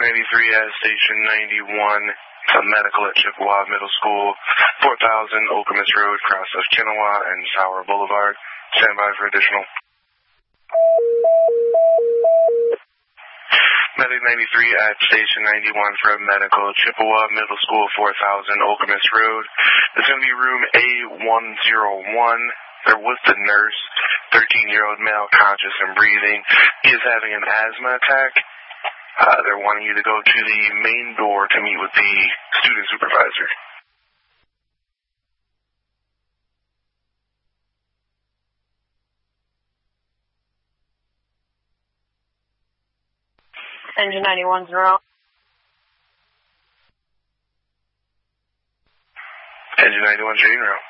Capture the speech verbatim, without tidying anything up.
ninety-three at Station ninety-one. It's a medical at Chippewa Middle School, four thousand Okemos Road, cross of Chinawa and Sauer Boulevard. Stand by for additional. Medic ninety-three at Station ninety-one for medical, Chippewa Middle School, four thousand Okemos Road. It's going to be room A one oh one. There was the nurse, thirteen-year-old male, conscious and breathing. He is having an asthma attack. Uh, they're wanting you to go to the main door to meet with the student supervisor. Engine ninety-one zero. Engine ninety-one zero.